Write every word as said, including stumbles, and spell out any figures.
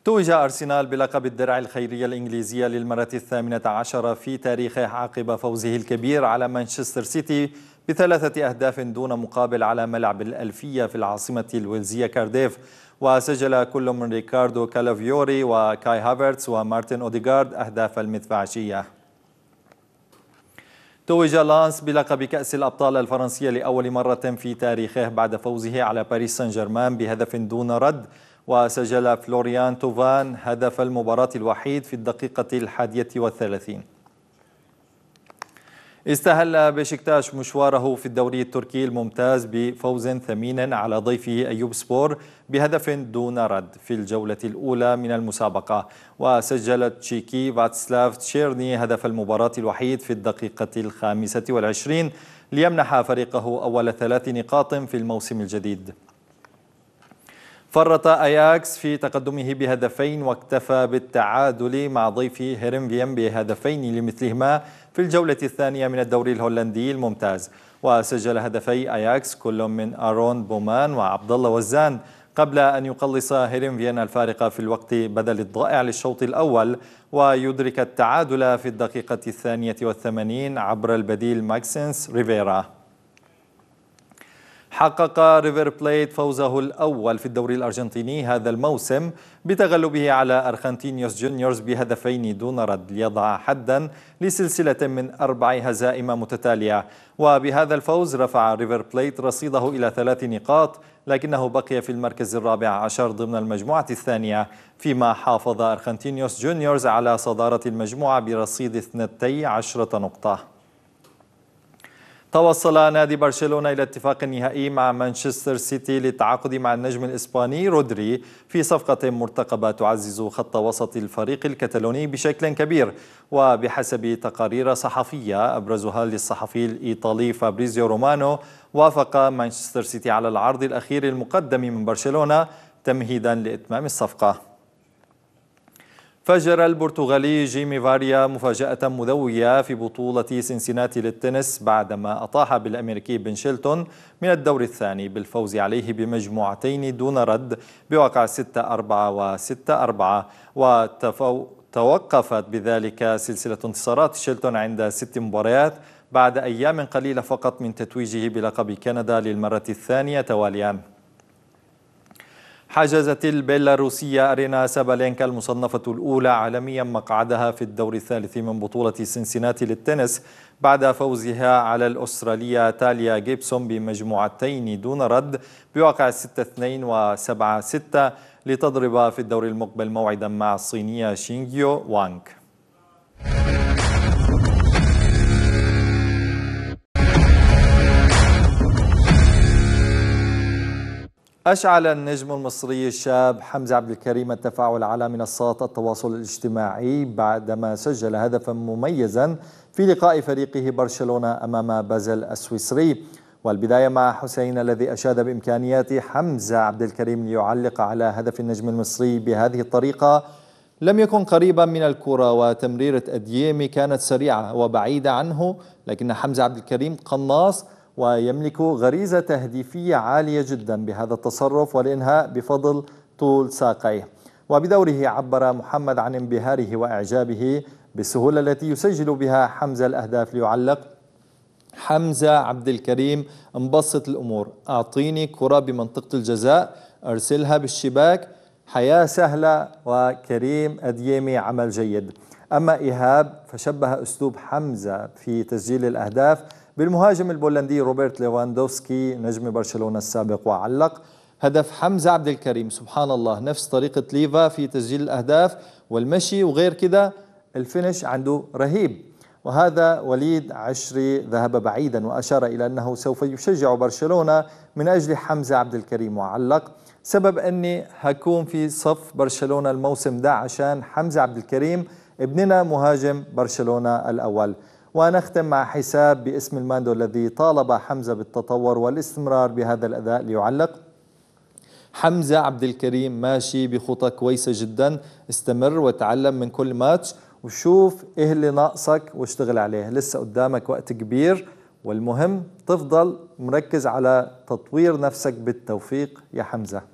توج أرسنال بلقب الدرع الخيرية الإنجليزية للمرة الثامنة عشرة في تاريخه عقب فوزه الكبير على مانشستر سيتي بثلاثة أهداف دون مقابل على ملعب الألفية في العاصمة الويلزية كارديف. وسجل كل من ريكاردو كالافيوري وكاي هافرتس ومارتن أوديغارد أهداف المدفعجية. توج لانس بلقب كأس الأبطال الفرنسية لأول مرة في تاريخه بعد فوزه على باريس سان جيرمان بهدف دون رد، وسجل فلوريان توفان هدف المباراة الوحيد في الدقيقة الحادية والثلاثين. استهل بشكتاش مشواره في الدوري التركي الممتاز بفوز ثمين على ضيفه أيوب سبور بهدف دون رد في الجولة الأولى من المسابقة، وسجل تشيكي فاتسلاف تشيرني هدف المباراة الوحيد في الدقيقة الخامسة والعشرين ليمنح فريقه أول ثلاث نقاط في الموسم الجديد. فرط أياكس في تقدمه بهدفين واكتفى بالتعادل مع ضيفه هيرنفيم بهدفين لمثلهما في الجولة الثانية من الدوري الهولندي الممتاز، وسجل هدفي أياكس كل من آرون بومان وعبد الله وزان قبل أن يقلص هيرنفيم الفارق في الوقت بدل الضائع للشوط الأول ويدرك التعادل في الدقيقة الثانية والثمانين عبر البديل ماكسينس ريفيرا. حقق ريفر بليت فوزه الأول في الدوري الأرجنتيني هذا الموسم بتغلبه على أرخنتينيوس جونيورز بهدفين دون رد ليضع حدا لسلسلة من أربع هزائم متتالية، وبهذا الفوز رفع ريفر بليت رصيده إلى ثلاث نقاط، لكنه بقي في المركز الرابع عشر ضمن المجموعة الثانية، فيما حافظ أرخنتينيوس جونيورز على صدارة المجموعة برصيد اثنتي عشرة نقطة. توصل نادي برشلونة إلى اتفاق نهائي مع مانشستر سيتي للتعاقد مع النجم الإسباني رودري في صفقة مرتقبة تعزز خط وسط الفريق الكتالوني بشكل كبير. وبحسب تقارير صحفية أبرزها للصحفي الإيطالي فابريزيو رومانو، وافق مانشستر سيتي على العرض الأخير المقدم من برشلونة تمهيدا لإتمام الصفقة. فجر البرتغالي جيمي فاريا مفاجأة مذوية في بطولة سنسناتي للتنس بعدما أطاح بالأمريكي بن شيلتون من الدور الثاني بالفوز عليه بمجموعتين دون رد بواقع ستة أربعة وستة أربعة، وتوقفت بذلك سلسلة انتصارات شيلتون عند ست مباريات بعد أيام قليلة فقط من تتويجه بلقب كندا للمرة الثانية تواليا. حجزت البيلاروسية أرينا سابالينكا المصنفة الأولى عالميا مقعدها في الدور الثالث من بطولة سنسناتي للتنس بعد فوزها على الأسترالية تاليا جيبسون بمجموعتين دون رد بواقع ستة اثنين وسبعة ستة لتضرب في الدور المقبل موعدا مع الصينية شينغيو وانغ. أشعل النجم المصري الشاب حمزة عبد الكريم التفاعل على منصات التواصل الاجتماعي بعدما سجل هدفا مميزا في لقاء فريقه برشلونة أمام بازل السويسري. والبداية مع حسين الذي أشاد بإمكانيات حمزة عبد الكريم ليعلق على هدف النجم المصري بهذه الطريقة. لم يكن قريبا من الكرة وتمريرة أدييمي كانت سريعة وبعيدة عنه، لكن حمزة عبد الكريم قناص ويملك غريزة تهديفية عالية جدا بهذا التصرف والإنهاء بفضل طول ساقيه. وبدوره عبر محمد عن انبهاره وإعجابه بالسهولة التي يسجل بها حمزة الأهداف ليعلق: حمزة عبد الكريم انبسط الأمور، أعطيني كرة بمنطقة الجزاء أرسلها بالشباك، حياة سهلة. وكريم أديمي عمل جيد. أما إيهاب فشبه أسلوب حمزة في تسجيل الأهداف بالمهاجم البولندي روبرت ليفاندوفسكي نجم برشلونة السابق، وعلق: هدف حمزة عبد الكريم سبحان الله نفس طريقة ليفا في تسجيل الأهداف والمشي وغير كده، الفينش عنده رهيب. وهذا وليد عشري ذهب بعيدا وأشار إلى أنه سوف يشجع برشلونة من أجل حمزة عبد الكريم، وعلق: سبب أني هكون في صف برشلونة الموسم ده عشان حمزة عبد الكريم ابننا مهاجم برشلونة الأول. ونختم مع حساب باسم الماندو الذي طالب حمزة بالتطور والاستمرار بهذا الأداء ليعلق: حمزة عبد الكريم ماشي بخطى كويسة جدا، استمر وتعلم من كل ماتش وشوف إيه اللي ناقصك واشتغل عليه، لسه قدامك وقت كبير، والمهم تفضل مركز على تطوير نفسك. بالتوفيق يا حمزة.